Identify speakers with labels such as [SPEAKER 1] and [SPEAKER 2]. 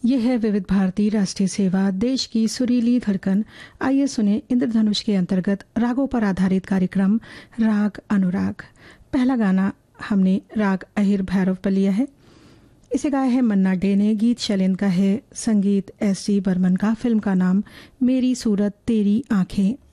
[SPEAKER 1] ये है विविध भारती राष्ट्रीय सेवा, देश की सुरीली धड़कन। आइए सुने इंद्रधनुष के अंतर्गत रागों पर आधारित कार्यक्रम राग अनुराग। पहला गाना हमने राग अहिर भैरव पर लिया है। इसे गाया है मन्ना डे ने, गीत शैलेंद्र का है, संगीत एस सी बर्मन का, फिल्म का नाम मेरी सूरत तेरी आंखें।